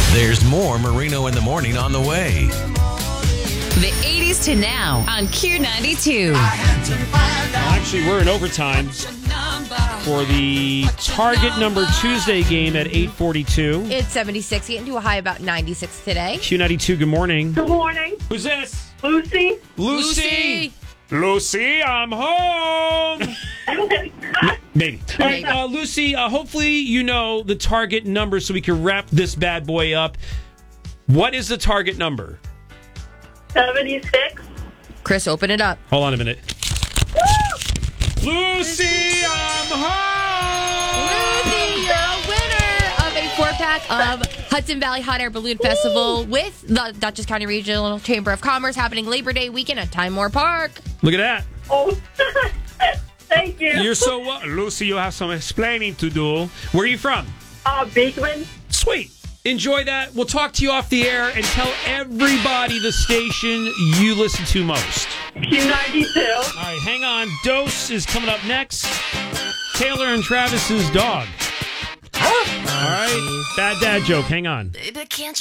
There's more Marino in the Morning on the way. The 80s to now on Q92. Actually, we're in overtime for the Target Number Tuesday game at 8:42. It's 76, getting to a high about 96 today. Q92, good morning. Good morning. Who's this? Lucy. Lucy, I'm home. Maybe. All right, Lucy, hopefully you know the target number so we can wrap this bad boy up. What is the target number? 76. Chris, open it up. Hold on a minute. Lucy, I'm home! Lucy, you're a winner of a 4-pack of Hudson Valley Hot Air Balloon Festival with the Dutchess County Regional Chamber of Commerce happening Labor Day weekend at Time Moore Park. Look at that. Oh, thank you. You're so Lucy, you'll have some explaining to do. Where are you from? Beekman. Sweet. Enjoy that. We'll talk to you off the air and tell everybody the station you listen to most. Q92. All right, hang on. Dose is coming up next. Taylor and Travis's dog. All right. Bad dad joke. Hang on. Can't